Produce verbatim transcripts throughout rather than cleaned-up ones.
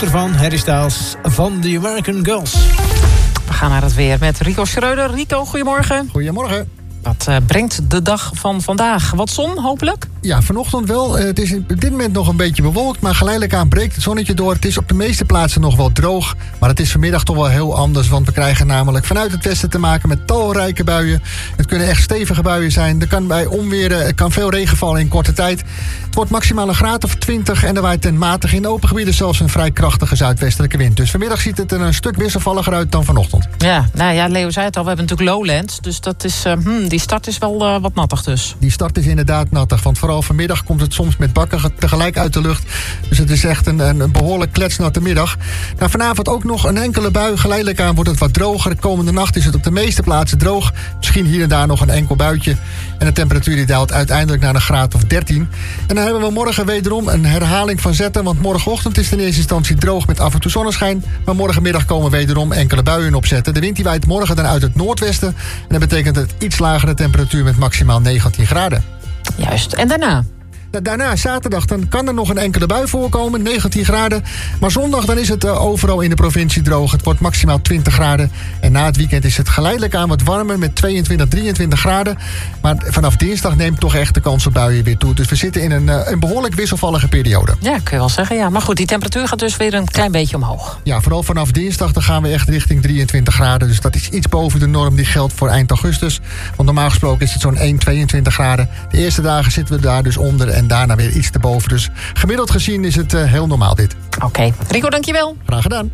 ervan, Harry Styles van The American Girls. We gaan naar het weer met Rico Schreuder. Rico, goedemorgen. Goedemorgen. Wat uh, brengt de dag van vandaag? Wat zon, hopelijk? Ja, vanochtend wel. Uh, het is op dit moment nog een beetje bewolkt, maar geleidelijk aan breekt het zonnetje door. Het is op de meeste plaatsen nog wel droog, maar het is vanmiddag toch wel heel anders, want we krijgen namelijk vanuit het westen te maken met talrijke buien. Het kunnen echt stevige buien zijn. Er kan bij onweer er kan veel regen vallen in korte tijd. Het wordt maximaal een graad of twintig en er waait ten matig in de open gebieden zelfs een vrij krachtige zuidwestelijke wind. Dus vanmiddag ziet het er een stuk wisselvalliger uit dan vanochtend. Ja, nou ja, Leo zei het al, we hebben natuurlijk Lowlands, dus dat is, uh, hmm, die start is wel uh, wat nattig dus. Die start is inderdaad nattig, want vooral vanmiddag komt het soms met bakken tegelijk uit de lucht. Dus het is echt een, een behoorlijk kletsnatte middag. Nou, vanavond ook nog een enkele bui. Geleidelijk aan wordt het wat droger. De komende nacht is het op de meeste plaatsen droog. Misschien hier en daar nog een enkel buitje. En de temperatuur die daalt uiteindelijk naar een graad of dertien. En dan hebben we morgen wederom een herhaling van zetten. Want morgenochtend is het in eerste instantie droog met af en toe zonneschijn. Maar morgenmiddag komen wederom enkele buien opzetten. De wind die waait morgen dan uit het noordwesten. En dat betekent het iets lagere temperatuur met maximaal negentien graden. Juist. En daarna? Daarna, zaterdag, dan kan er nog een enkele bui voorkomen, negentien graden. Maar zondag dan is het uh, overal in de provincie droog. Het wordt maximaal twintig graden. En na het weekend is het geleidelijk aan wat warmer met tweeëntwintig, drieëntwintig graden. Maar vanaf dinsdag neemt toch echt de kans op buien weer toe. Dus we zitten in een, uh, een behoorlijk wisselvallige periode. Ja, kun je wel zeggen, ja. Maar goed, die temperatuur gaat dus weer een klein beetje omhoog. Ja, vooral vanaf dinsdag dan gaan we echt richting drieëntwintig graden. Dus dat is iets boven de norm die geldt voor eind augustus. Want normaal gesproken is het zo'n één, tweeëntwintig graden. De eerste dagen zitten we daar dus onder en daarna weer iets erboven. Dus gemiddeld gezien is het uh, heel normaal dit. Oké. Okay. Rico, dankjewel. Graag gedaan.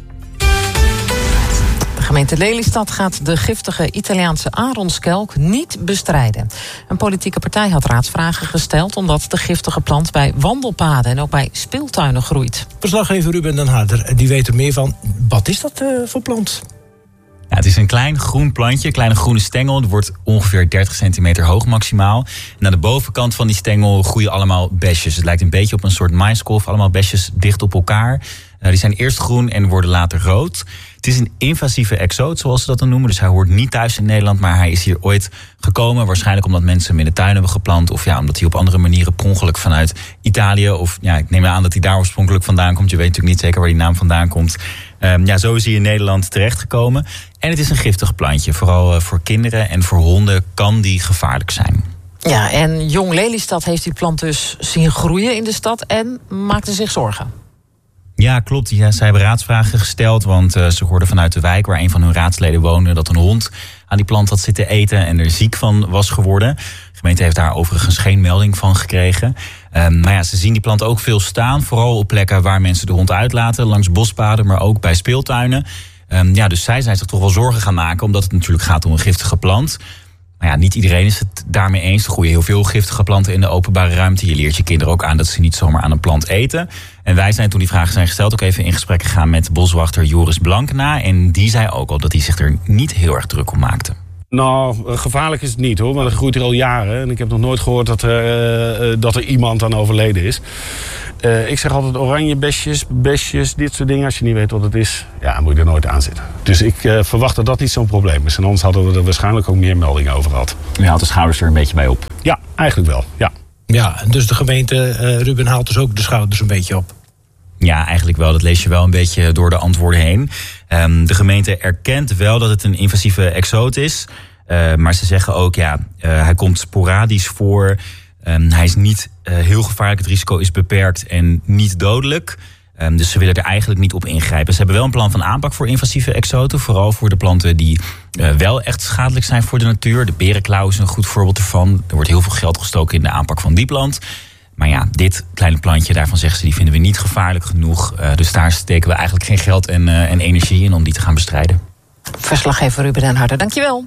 De gemeente Lelystad gaat de giftige Italiaanse aronskelk niet bestrijden. Een politieke partij had raadsvragen gesteld omdat de giftige plant bij wandelpaden en ook bij speeltuinen groeit. Verslaggever Ruben den Harder, die weet er meer van. Wat is dat uh, voor plant? Ja, het is een klein groen plantje, een kleine groene stengel. Het wordt ongeveer dertig centimeter hoog maximaal. En aan de bovenkant van die stengel groeien allemaal besjes. Het lijkt een beetje op een soort maiskolf. Allemaal besjes dicht op elkaar. Uh, die zijn eerst groen en worden later rood. Het is een invasieve exoot, zoals ze dat dan noemen. Dus hij hoort niet thuis in Nederland, maar hij is hier ooit gekomen. Waarschijnlijk omdat mensen hem in de tuin hebben geplant. Of ja, omdat hij op andere manieren per ongeluk vanuit Italië. Of ja, ik neem aan dat hij daar oorspronkelijk vandaan komt. Je weet natuurlijk niet zeker waar die naam vandaan komt. Um, ja, zo is hij in Nederland terechtgekomen. En het is een giftig plantje. Vooral uh, voor kinderen en voor honden kan die gevaarlijk zijn. Ja, en Jong Lelystad heeft die plant dus zien groeien in de stad en maakte zich zorgen. Ja, klopt. Ja, zij hebben raadsvragen gesteld, want uh, ze hoorden vanuit de wijk waar een van hun raadsleden woonde dat een hond aan die plant had zitten eten en er ziek van was geworden. De gemeente heeft daar overigens geen melding van gekregen. Um, maar ja, ze zien die plant ook veel staan, vooral op plekken waar mensen de hond uitlaten, langs bospaden, maar ook bij speeltuinen. Um, ja, dus zij zijn zich toch wel zorgen gaan maken, omdat het natuurlijk gaat om een giftige plant. Maar ja, niet iedereen is het daarmee eens. Er groeien heel veel giftige planten in de openbare ruimte. Je leert je kinderen ook aan dat ze niet zomaar aan een plant eten. En wij zijn, toen die vragen zijn gesteld, ook even in gesprek gegaan met boswachter Joris Blankena. En die zei ook al dat hij zich er niet heel erg druk om maakte. Nou, gevaarlijk is het niet hoor, want het groeit er al jaren. En ik heb nog nooit gehoord dat er, uh, dat er iemand aan overleden is. Uh, ik zeg altijd oranje besjes, besjes, dit soort dingen. Als je niet weet wat het is, ja, moet je er nooit aan zitten. Dus ik uh, verwacht dat dat niet zo'n probleem is. En anders hadden we er waarschijnlijk ook meer meldingen over gehad. U haalt de schouders er een beetje bij op? Ja, eigenlijk wel, ja. Ja, dus de gemeente, uh, Ruben, haalt dus ook de schouders een beetje op. Ja, eigenlijk wel. Dat lees je wel een beetje door de antwoorden heen. Um, de gemeente erkent wel dat het een invasieve exoot is. Uh, maar ze zeggen ook, ja, uh, hij komt sporadisch voor. Um, hij is niet uh, heel gevaarlijk. Het risico is beperkt en niet dodelijk. Um, dus ze willen er eigenlijk niet op ingrijpen. Ze hebben wel een plan van aanpak voor invasieve exoten. Vooral voor de planten die uh, wel echt schadelijk zijn voor de natuur. De berenklauw is een goed voorbeeld ervan. Er wordt heel veel geld gestoken in de aanpak van die plant. Maar ja, dit kleine plantje, daarvan zeggen ze, die vinden we niet gevaarlijk genoeg. Uh, dus daar steken we eigenlijk geen geld en, uh, en energie in om die te gaan bestrijden. Verslaggever Ruben den Harder, dankjewel.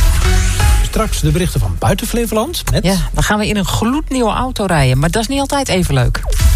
Straks de berichten van buiten Flevoland. Met... Ja, dan gaan we in een gloednieuwe auto rijden. Maar dat is niet altijd even leuk.